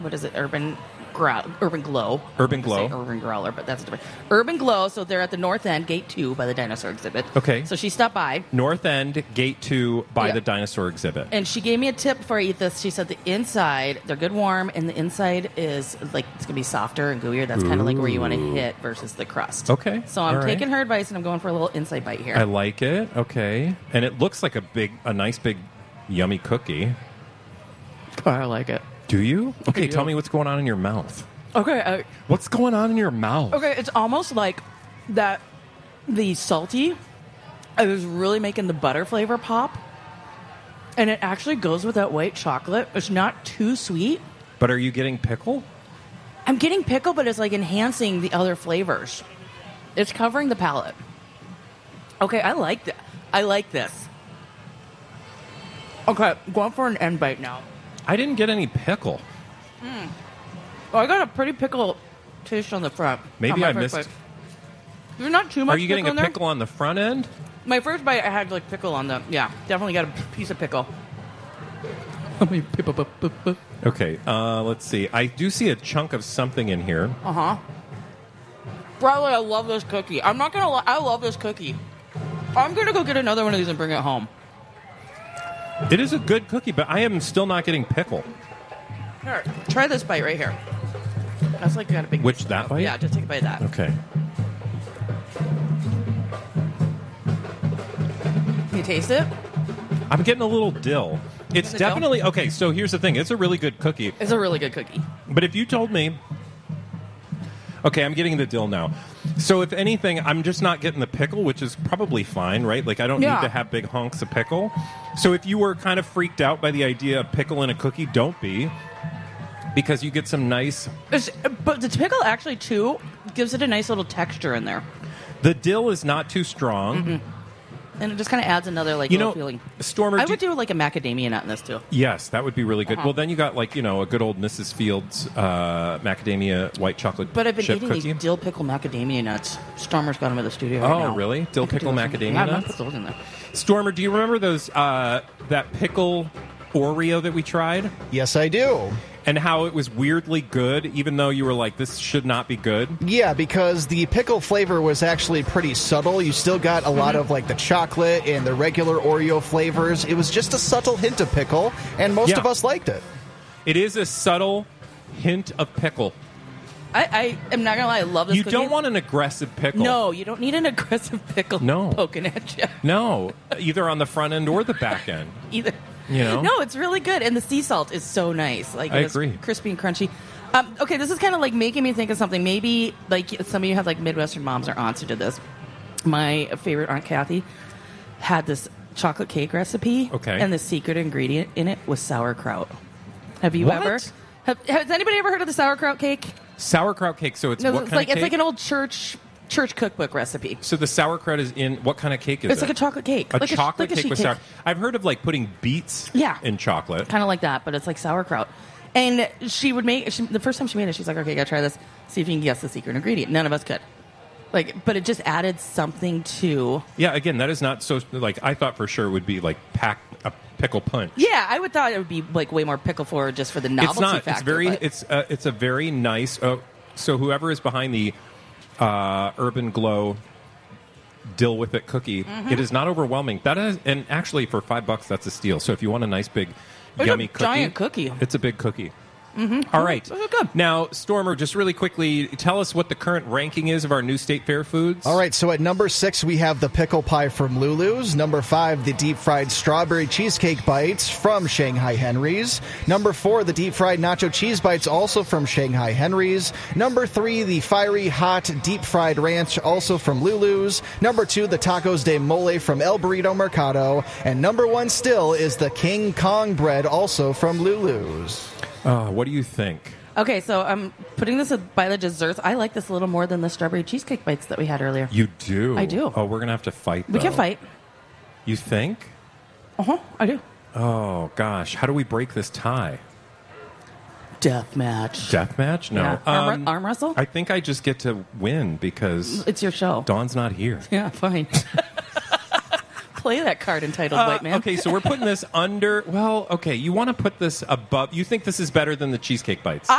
what is it? Urban Glow. Urban Glow. I say Urban Growler, but that's different. Urban Glow. So they're at the North End, Gate 2 by the dinosaur exhibit. Okay. So she stopped by. North End, Gate 2 by Yeah. the dinosaur exhibit. And she gave me a tip before I eat this. She said the inside, they're good warm, and the inside is like, it's going to be softer and gooier. That's kind of like where you want to hit versus the crust. Okay. So I'm All right. taking her advice, and I'm going for a little inside bite here. I like it. Okay. And it looks like a nice big yummy cookie. I like it. Do you? Okay, do. tell me what's going on in your mouth. Okay. What's going on in your mouth? Okay, it's almost like that. The salty, I was really making the butter flavor pop, and it actually goes with that white chocolate. It's not too sweet. But are you getting pickle? I'm getting pickle, but it's like enhancing the other flavors. It's covering the palate. Okay, I like that. I like this. Okay, going for an end bite now. I didn't get any pickle. Oh, I got a pretty pickle taste on the front. Maybe on my I first missed. bite. There's not too much. Are you getting pickle a in pickle on the front end? there. My first bite, I had like pickle on the. Yeah, definitely got a piece of pickle. Okay, let's see. I do see a chunk of something in here. Bradley, I love this cookie. I'm not gonna lie, I love this cookie. I'm gonna go get another one of these and bring it home. It is a good cookie, but I am still not getting pickle. Here, try this bite right here. That's like got a big. Which, piece of that pickle. bite? Yeah, just take a bite of that. Okay. Can you taste it? I'm getting a little dill. It's the dill? definitely okay. So here's the thing: it's a really good cookie. It's a really good cookie. But if you told me, okay, I'm getting the dill now. So if anything, I'm just not getting the pickle, which is probably fine, right? Like I don't Yeah. need to have big hunks of pickle. So if you were kind of freaked out by the idea of pickle in a cookie, don't be, because you get some nice. But the pickle actually too gives it a nice little texture in there, The dill is not too strong. and it just kind of adds another like You little know, feeling. Stormer, I would do like a macadamia nut in this too. Yes, that would be really good. Uh-huh. Well, then you got like a good old Mrs. Fields macadamia white chocolate. But I've been chip eating cookie. these dill pickle macadamia nuts. Stormer's got them at the studio right Oh, now. really? Dill I could pickle do those in- macadamia Yeah, I'm gonna nuts? put those in there. Stormer, do you remember those that pickle Oreo that we tried? Yes, I do. And how it was weirdly good, even though you were like, this should not be good? Yeah, because the pickle flavor was actually pretty subtle. You still got a lot of like the chocolate and the regular Oreo flavors. It was just a subtle hint of pickle, and most Yeah. of us liked it. It is a subtle hint of pickle. I am not gonna lie, I love this You cookie. don't want an aggressive pickle. No, you don't need an aggressive pickle No. poking at you. No, either on the front end or the back end. Either. You know? No, it's really good, and the sea salt is so nice. Like I it's agree. crispy and crunchy. Okay, this is kind of like making me think of something. Maybe like some of you have like Midwestern moms or aunts who did this. My favorite Aunt Kathy had this chocolate cake recipe. Okay. And the secret ingredient in it was sauerkraut. Have you What? ever? Has anybody ever heard of the sauerkraut cake? Sauerkraut cake, so it's No, what it's kind like of cake? it's like an old church cookbook recipe. So the sauerkraut is in what kind of cake is It's it? like a chocolate cake. A Like chocolate like cake sheet with sour. I've heard of like putting beets Yeah. in chocolate. Kind of like that, but it's like sauerkraut. And she would make the first time she made it. She's like, "Okay, gotta try this. See if you can guess the secret ingredient." None of us could. Like, but it just added something to. Yeah, again, that is not so. Like I thought for sure it would be like pack a pickle punch. Yeah, I would thought it would be like way more pickle forward just for the novelty It's not. factor. It's very. but- It's a very nice. So whoever is behind the Urban Glow dill with it cookie, Mm-hmm. it is not overwhelming. That is, and actually for $5, that's a steal. So if you want a nice big, It's a yummy cookie, giant cookie. it's a big cookie. All right. This is good. Now, Stormer, just really quickly, tell us what the current ranking is of our new State Fair foods. All right, so at number 6, we have the pickle pie from Lulu's. Number 5, the deep fried strawberry cheesecake bites from Shanghai Henry's. Number 4, the deep fried nacho cheese bites, also from Shanghai Henry's. Number 3, the fiery hot deep fried ranch, also from Lulu's. Number 2, the tacos de mole from El Burrito Mercado. And number 1 still is the King Kong bread, also from Lulu's. What do you think? Okay, so I'm putting this by the desserts. I like this a little more than the strawberry cheesecake bites that we had earlier. You do? I do. Oh, we're going to have to fight, We can though. fight. You think? I do. Oh, gosh. How do we break this tie? Death match. Death match? No. Yeah. Arm wrestle? I think I just get to win because It's your show. Dawn's not here. Yeah, fine. play that card, entitled white man. Okay, so we're putting this under. Well, okay, you want to put this above. You think this is better than the cheesecake bites?